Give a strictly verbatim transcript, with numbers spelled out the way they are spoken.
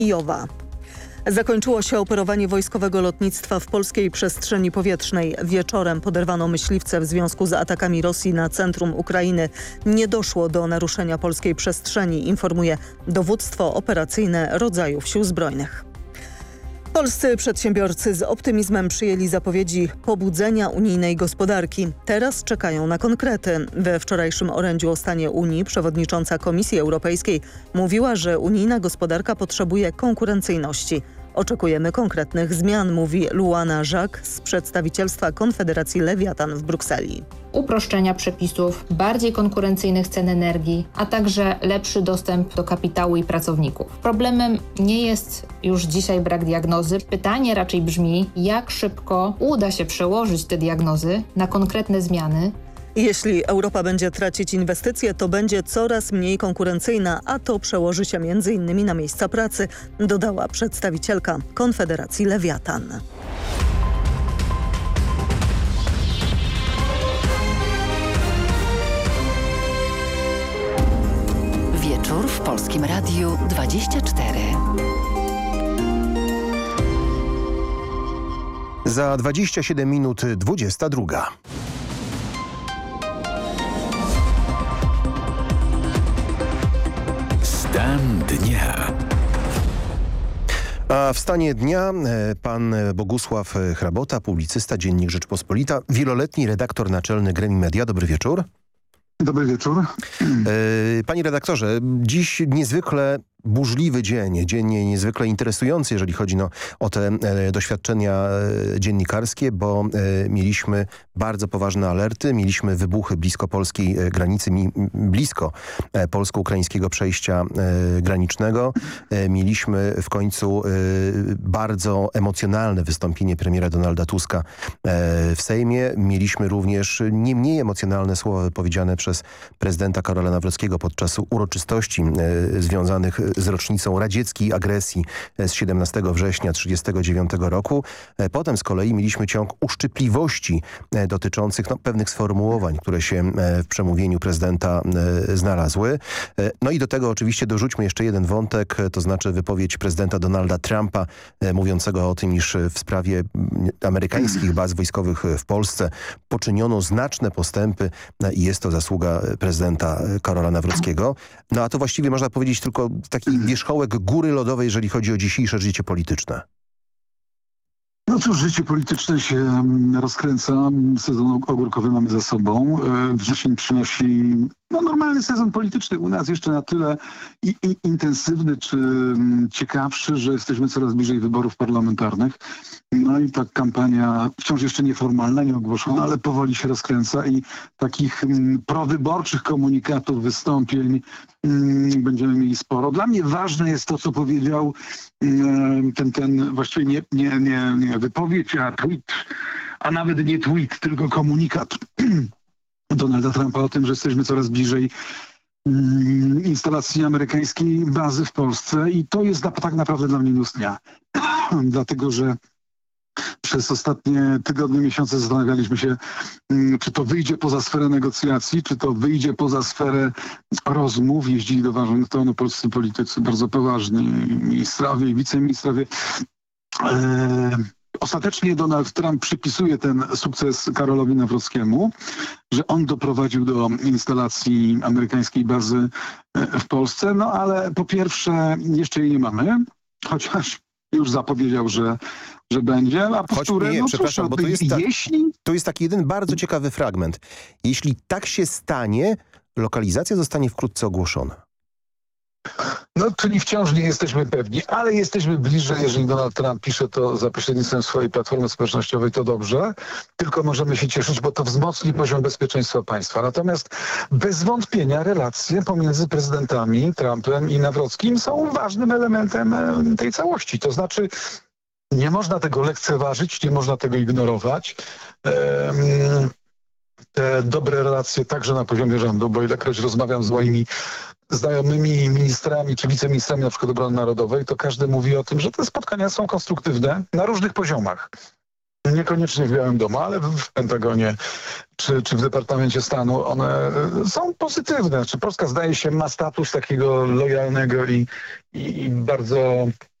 Kijowa. Zakończyło się operowanie wojskowego lotnictwa w polskiej przestrzeni powietrznej. Wieczorem poderwano myśliwce w związku z atakami Rosji na centrum Ukrainy. Nie doszło do naruszenia polskiej przestrzeni, informuje dowództwo operacyjne rodzajów sił zbrojnych. Polscy przedsiębiorcy z optymizmem przyjęli zapowiedzi pobudzenia unijnej gospodarki. Teraz czekają na konkrety. We wczorajszym orędziu o stanie Unii przewodnicząca Komisji Europejskiej mówiła, że unijna gospodarka potrzebuje konkurencyjności. Oczekujemy konkretnych zmian, mówi Luana Jacques z przedstawicielstwa Konfederacji Lewiatan w Brukseli. Uproszczenia przepisów, bardziej konkurencyjnych cen energii, a także lepszy dostęp do kapitału i pracowników. Problemem nie jest już dzisiaj brak diagnozy. Pytanie raczej brzmi, jak szybko uda się przełożyć te diagnozy na konkretne zmiany. Jeśli Europa będzie tracić inwestycje, to będzie coraz mniej konkurencyjna, a to przełoży się między innymi na miejsca pracy, dodała przedstawicielka Konfederacji Lewiatan. Wieczór w Polskim Radiu dwadzieścia cztery. Za dwadzieścia siedem minut dwudziesta druga. Stan dnia. A w stanie dnia pan Bogusław Hrabota, publicysta, Dziennik Rzeczpospolita, wieloletni redaktor naczelny Gremi Media. Dobry wieczór. Dobry wieczór. Panie redaktorze, dziś niezwykle burzliwy dzień, dzień niezwykle interesujący, jeżeli chodzi no, o te e, doświadczenia e, dziennikarskie, bo e, mieliśmy bardzo poważne alerty, mieliśmy wybuchy blisko polskiej e, granicy, mi, blisko e, polsko-ukraińskiego przejścia e, granicznego. E, mieliśmy w końcu e, bardzo emocjonalne wystąpienie premiera Donalda Tuska e, w Sejmie. Mieliśmy również nie mniej emocjonalne słowa wypowiedziane przez prezydenta Karola Nawrockiego podczas uroczystości e, związanych z rocznicą radzieckiej agresji z siedemnastego września tysiąc dziewięćset trzydziestego dziewiątego roku. Potem z kolei mieliśmy ciąg uszczypliwości dotyczących no, pewnych sformułowań, które się w przemówieniu prezydenta znalazły. No i do tego oczywiście dorzućmy jeszcze jeden wątek, to znaczy wypowiedź prezydenta Donalda Trumpa mówiącego o tym, iż w sprawie amerykańskich baz wojskowych w Polsce poczyniono znaczne postępy i jest to zasługa prezydenta Karola Nawrockiego. No a to właściwie można powiedzieć tylko taki wierzchołek góry lodowej, jeżeli chodzi o dzisiejsze życie polityczne. No cóż, życie polityczne się rozkręca. Sezon ogórkowy mamy za sobą. Wrzesień przynosi no, normalny sezon polityczny u nas, jeszcze na tyle i, i intensywny czy ciekawszy, że jesteśmy coraz bliżej wyborów parlamentarnych. No i ta kampania wciąż jeszcze nieformalna, nieogłoszona, ale powoli się rozkręca i takich m, prowyborczych komunikatów, wystąpień m, będziemy mieli sporo. Dla mnie ważne jest to, co powiedział m, ten, ten właściwie nie, nie, nie, nie wypowiedź, a tweet, a nawet nie tweet, tylko komunikat Donalda Trumpa o tym, że jesteśmy coraz bliżej m, instalacji amerykańskiej bazy w Polsce i to jest tak naprawdę dla mnie news dnia. Dlatego, że przez ostatnie tygodnie, miesiące zastanawialiśmy się, czy to wyjdzie poza sferę negocjacji, czy to wyjdzie poza sferę rozmów. Jeździli do Waszyngtonu polscy politycy, bardzo poważni, ministrowie i wiceministrowie. Eee, ostatecznie Donald Trump przypisuje ten sukces Karolowi Nawrockiemu, że on doprowadził do instalacji amerykańskiej bazy w Polsce. No ale po pierwsze jeszcze jej nie mamy, chociaż już zapowiedział, że że będzie, a po wtóre, nie, no przepraszam, cóż, bo to jest, ta, jeśli... to jest taki jeden bardzo ciekawy fragment. Jeśli tak się stanie, lokalizacja zostanie wkrótce ogłoszona. No, czyli wciąż nie jesteśmy pewni, ale jesteśmy bliżej. Jeżeli Donald Trump pisze to za pośrednictwem swojej platformy społecznościowej, to dobrze. Tylko możemy się cieszyć, bo to wzmocni poziom bezpieczeństwa państwa. Natomiast bez wątpienia relacje pomiędzy prezydentami Trumpem i Nawrockim są ważnym elementem tej całości. To znaczy nie można tego lekceważyć, nie można tego ignorować. Te dobre relacje także na poziomie rządu, bo ilekroć rozmawiam z moimi znajomymi ministrami czy wiceministrami na przykład obrony narodowej, to każdy mówi o tym, że te spotkania są konstruktywne na różnych poziomach. niekoniecznie w Białym Domu, ale w Pentagonie czy, czy w Departamencie Stanu, one są pozytywne. Znaczy Polska, zdaje się, ma status takiego lojalnego i, i, i bardzo